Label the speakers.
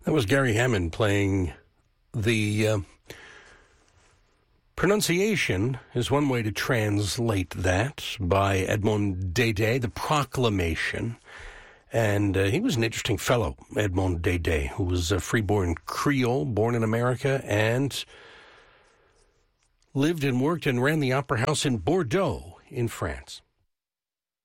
Speaker 1: That was Gary Hammond playing the Pronunciation is one way to translate that by Edmond Dédé, the Proclamation. And he was an interesting fellow, Edmond Dédé, who was a freeborn Creole, born in America, and lived and worked and ran the Opera House in Bordeaux in France.